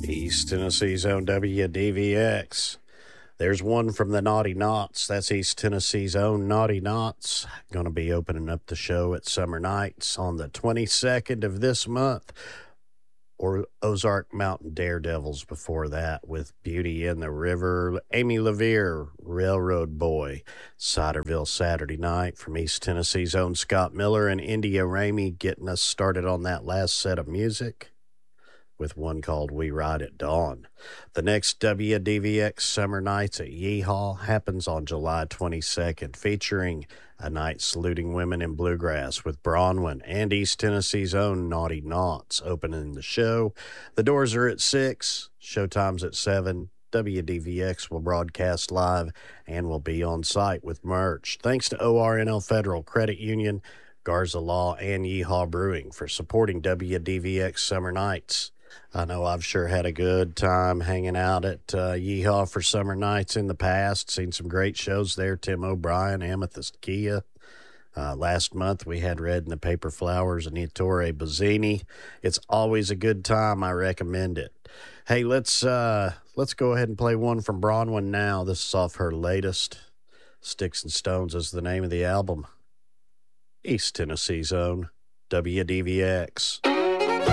East Tennessee's own WDVX. There's one from the Naughty Knots. That's East Tennessee's own Naughty Knots. Going to be opening up the show at Summer Nights on the 22nd of this month. Or Ozark Mountain Daredevils before that with Beauty in the River. Amy LaVere, Railroad Boy. Ciderville Saturday night from East Tennessee's own Scott Miller and India Ramey getting us started on that last set of music with one called We Ride at Dawn. The next WDVX Summer Nights at Yeehaw happens on July 22nd, featuring a night saluting women in bluegrass with Bronwyn and East Tennessee's own Naughty Knots opening the show. The doors are at 6, showtime's at 7. WDVX will broadcast live and will be on site with merch. Thanks to ORNL Federal Credit Union, Garza Law, and Yeehaw Brewing for supporting WDVX Summer Nights. I know I've sure had a good time hanging out at Yeehaw for Summer Nights in the past. Seen some great shows there. Tim O'Brien, Amethyst Kia. Last month we had Red and the Paper Flowers and Ettore Bozzini. It's always a good time. I recommend it. Hey, let's go ahead and play one from Bronwyn now. This is off her latest. Sticks and Stones is the name of the album. East Tennessee's own WDVX.